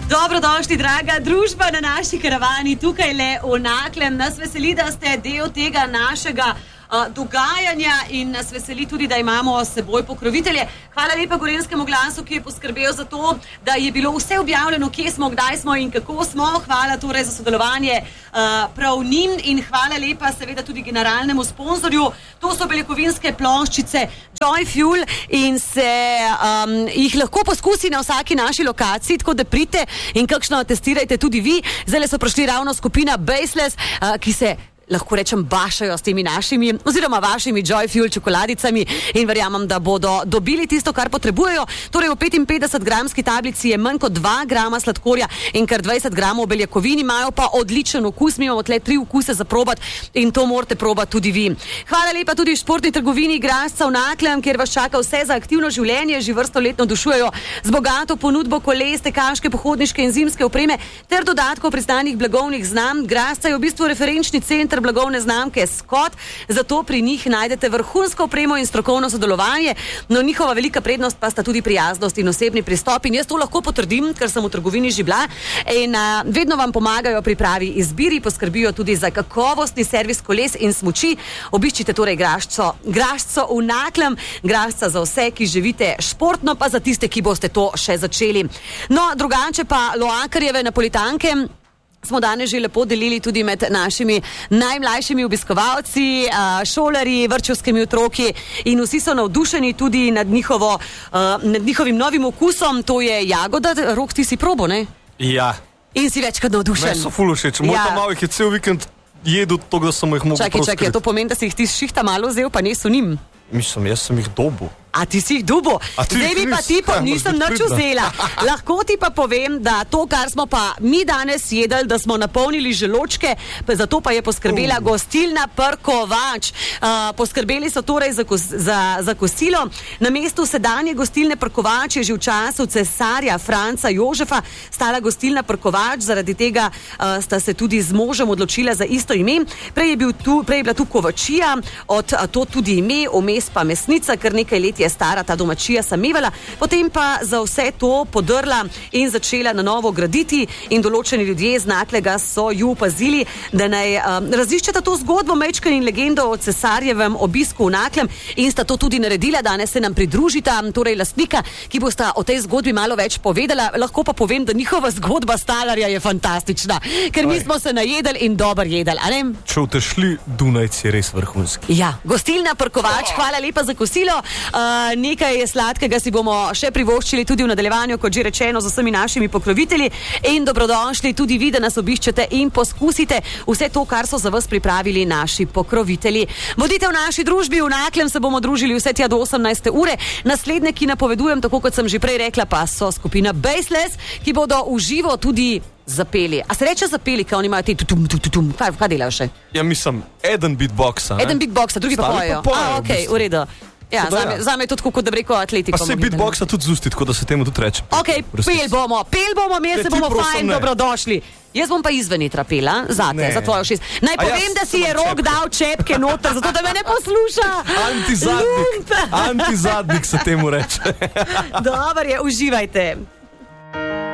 Dobrodošli, draga družba, na naši karavani tukaj le v Naklem. Nas veseli, da ste del tega našega dogajanja in nas veseli tudi, da imamo s seboj pokrovitelje. Hvala lepa Gorenjskemu glasu, ki je poskrbel za to, da je bilo vse objavljeno, kje smo, kdaj smo in kako smo. Hvala torej za sodelovanje prav njim in hvala lepa seveda tudi generalnemu sponzorju. To so beljakovinske ploščice Joy Fuel in se jih lahko poskusi na vsaki naši lokaciji, tako da pridite in kakšno testirajte tudi vi. Zdaj so prišli ravno skupina Baseless, ki se lahko rečem bašajo s temi našimi oziroma vašimi Joy Fuel čokoladicami in verjamem, da bodo dobili tisto, kar potrebujejo. Torej v 55 gramski tablici je manj kot 2 grama sladkorja in kar 20 gramov beljakovin, imajo pa odličen okus. Mi imamo tle 3 okuse za probati in to morate probati tudi vi. Hvala lepa tudi športni trgovini Grašca v Naklem, kjer vas čaka vse za aktivno življenje, že vrsto let navdušujejo z bogato ponudbo koles, tekaške, pohodniške in zimske opreme ter dodatkov priznanih blagovnih znamk. Grašca je v bistvu referenčni center blagovne znamke Scott, zato pri njih najdete vrhunsko opremo in strokovno sodelovanje, no njihova velika prednost pa sta tudi prijaznost in osebni pristop in jaz to lahko potrdim, ker sem v trgovini že bila in vedno vam pomagajo pri pravi izbiri, poskrbijo tudi za kakovostni servis koles in smuči. Obiščite torej Grašco v Naklem, Grašca za vse, ki živite športno, pa za tiste, ki boste to še začeli. No, drugače pa Loakarjeve napolitanke smo danes že lepo delili tudi med našimi najmlajšimi obiskovalci, šolarji, vrtčevskimi otroki in vsi so navdušeni tudi nad njihovim novim okusom, to je jagoda. Rok, ti si probo, ne? Ja. In si večkrat navdušen. Meni so ful všeč. Moj ta malih je cel vikend jedel to, da sem jih mogel proskriti. Čakaj, to pomeni, da si jih ti šihta malo vzel, pa niso njim. Mislim, jaz sem jih dobil. A ti si jih dubo? Zdaj bi pa ti nisem nič vzela. Lahko ti pa povem, da to, kar smo pa mi danes jedli, da smo napolnili želočke, zato pa je poskrbela gostilna Prkovač. Poskrbeli so torej za kosilo. Na mestu sedanje gostilne Prkovač je že v času cesarja Franca Jožefa stala gostilna Prkovač, zaradi tega sta se tudi z možem odločila za isto ime. Prej je bila tu Kovačija, od to tudi ime, vmes pa mesnica, kar nekaj let je stara ta domačija samevala, potem pa za vse to podrla in začela na novo graditi in določeni ljudje z Naklega so ju opazili, da naj raziščeta to zgodbo, mečken in legendo o cesarjevem obisku v Naklem in sta to tudi naredila. Danes se nam pridružita, torej lastnika, ki bosta o tej zgodbi malo več povedala. Lahko pa povem, da njihova zgodba stalarja je fantastična, ker mi smo se najedali in dober jedali, a ne? Če boste šli, Dunajc je res vrhunski. Ja, gostilna Prkovač, hvala lepa za kosilo. Nekaj sladkega si bomo še privoščili tudi v nadaljevanju, kot že rečeno, z vsemi našimi pokrovitelji in dobrodošli tudi vi, da nas obiščete in poskusite vse to, kar so za vas pripravili naši pokrovitelji. Bodite v naši družbi, v Naklem se bomo družili vse tja do 18. ure. Naslednje, ki napovedujem, tako kot sem že prej rekla, pa so skupina Baseless, ki bodo v živo tudi zapeli. A se reče zapeli, kaj oni imajo ti tutum? Kaj delajo še? Ja, mislim, eden beatboxa, ne? Eden beatboxa, drugi pa pojejo. Okej, v redu. Ja, zame je to tako, kot da bi rekel atletiko. Pa se beatboxa tudi zusti, tako da se temu tudi reče. Ok, pel bomo, mi se bomo fajn dobrodošli. Jaz bom pa izven itra pela, zate, za tvojo šest. Naj povem, da si je Rok dal čepke noter, zato da me ne posluša. Antizadnik se temu reče. Dobar je, uživajte.